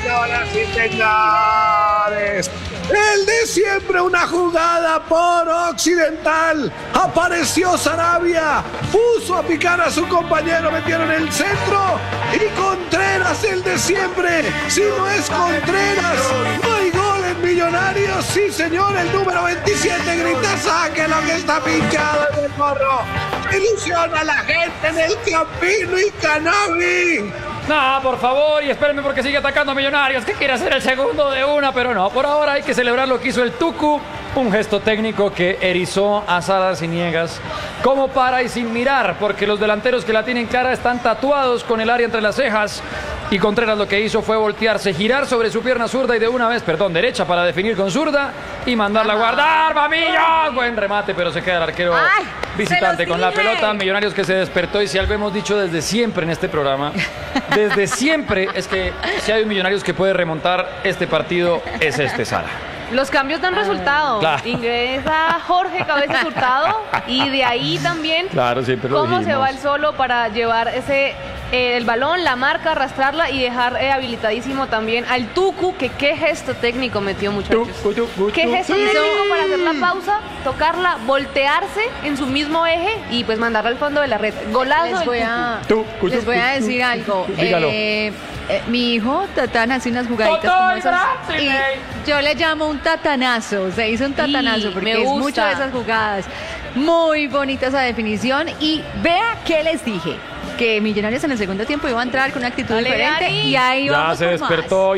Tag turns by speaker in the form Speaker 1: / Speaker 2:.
Speaker 1: señoras y señores. El de siempre, una jugada por Occidental. Apareció Sarabia, puso a picar a su compañero, metieron el centro. Y Contreras, el de siempre. Si no es Contreras, no hay gol en Millonarios. Sí, señor, el número 27 grita: saque lo que está pinchado en el morro. Ilusiona a la gente en el Campino y Canavi.
Speaker 2: No, por favor, y espérenme porque sigue atacando a Millonarios, que quiere hacer el segundo de una, pero no. Por ahora hay que celebrar lo que hizo el Tucu, un gesto técnico que erizó a Salas y Niegas como para y sin mirar, porque los delanteros que la tienen clara están tatuados con el área entre las cejas. Y Contreras lo que hizo fue voltearse, girar sobre su pierna zurda y de una vez, derecha para definir con zurda y mandarla a guardar. ¡Vamillo! Buen remate, pero se queda el arquero visitante con la pelota. Millonarios que se despertó, y si algo hemos dicho desde siempre en este programa, desde siempre, es que si hay un Millonarios que puede remontar este partido, es este, Sara.
Speaker 3: Los cambios dan resultado.
Speaker 2: Claro.
Speaker 3: Ingresa Jorge Cabezas Hurtado y de ahí también cómo se va el solo para llevar el balón, la marca, arrastrarla y dejar habilitadísimo también al Tucu, que qué gesto técnico metió, muchachos. Qué gesto técnico para hacer la pausa, tocarla, voltearse en su mismo eje y pues mandarla al fondo de la red. Golazo del Tucu.
Speaker 4: Les voy a decir algo.
Speaker 2: Dígalo.
Speaker 4: Mi hijo Tatán hace unas jugaditas como esas y yo le llamo un tatanazo. Se hizo un tatanazo porque es mucho de esas jugadas. Muy bonita esa definición. Y vea que les dije, que Millonarios en el segundo tiempo iba a entrar con una actitud diferente y ahí vamos.
Speaker 2: Ya se despertó.